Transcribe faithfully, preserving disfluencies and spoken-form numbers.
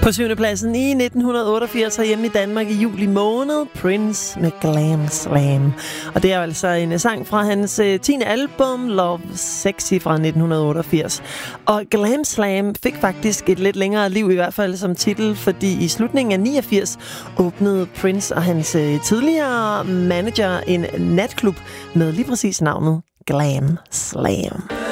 På syvende pladsen i nitten otteogfirs herhjemme i Danmark i juli måned, Prince med Glam Slam. Og det er altså en sang fra hans uh, tiende album, Love Sexy fra nitten otteogfirs. Og Glam Slam fik faktisk et lidt længere liv, i hvert fald som titel, fordi i slutningen af niogfirs åbnede Prince og hans uh, tidligere manager en natklub med lige præcis navnet Glam Slam.